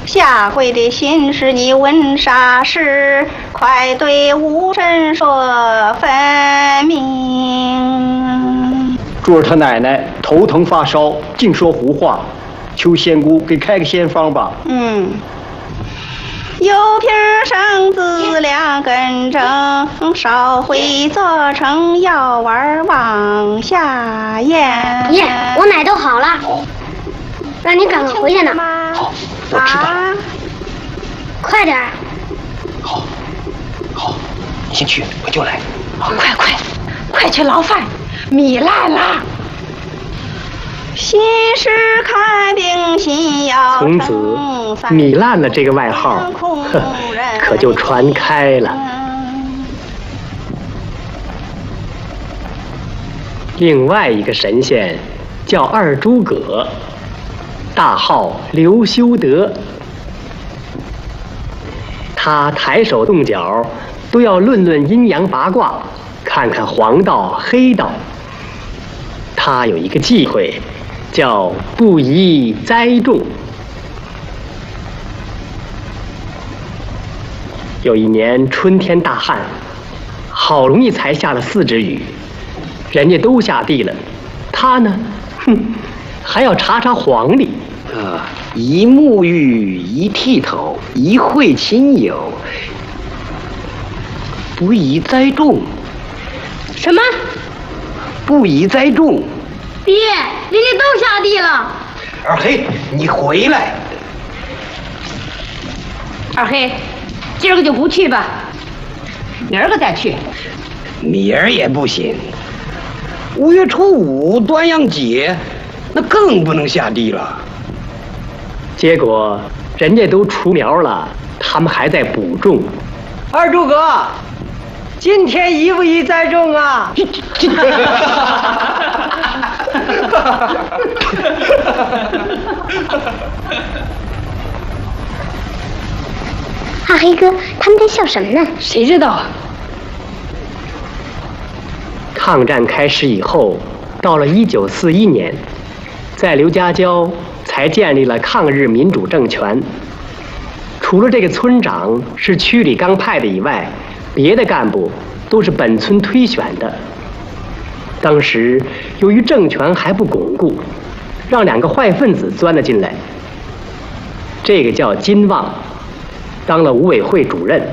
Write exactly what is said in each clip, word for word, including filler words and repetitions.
下回的信使你问啥事？快对吴神说分明。 柱儿他奶奶头疼发烧，净说胡话，求仙姑给开个仙方吧。 嗯。有瓶生子两根针，烧灰做成药丸往下咽。 爷，我奶都好了，让你赶快回去呢。 好，我知道了。 啊、 快点。 好，好，你先去，我就来。 好，快快，快去捞饭，米烂了。 新时看病新药， 从此米烂了这个外号，呵，可就传开了。另外一个神仙叫二诸葛，大号刘修德。他抬手动脚都要论论阴阳八卦，看看黄道黑道。他有一个忌讳，叫不宜栽种。有一年春天大旱，好容易才下了四指雨，人家都下地了，他呢，哼，还要查查黄历。 啊，一沐浴，一剃头，一会亲友，不宜栽种。 什么？ 不宜栽种。 爹，人家都下地了。 二黑，你回来。 二黑，今儿个就不去吧，明儿个再去。 明儿也不行。五月初五端阳节，那更不能下地了。 结果人家都除苗了，他们还在补种。 二诸葛，今天宜不宜栽种啊？ 二黑哥，他们在笑什么呢？ 谁知道啊？ 抗战开始以后，到了一九四一年，在刘家郊才建立了抗日民主政权。除了这个村长是区里刚派的以外，别的干部都是本村推选的。当时由于政权还不巩固，让两个坏分子钻了进来。这个叫金旺，当了五委会主任；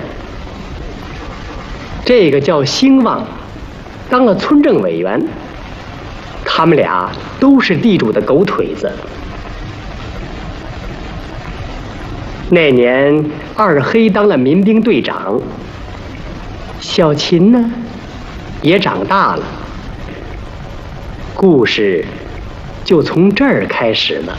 这个叫兴旺，当了村政委员。他们俩都是地主的狗腿子。那年二黑当了民兵队长，小秦呢也长大了。故事就从这儿开始了。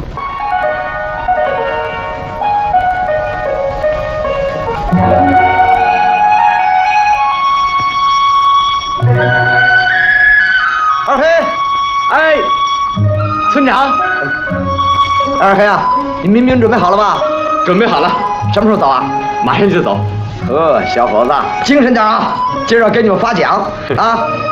二黑，哎，村长，二黑啊，你民兵准备好了吧？ 准备好了。 什么时候走啊？ 马上就走。 呵，小伙子，精神点啊！今儿要给你们发奖啊！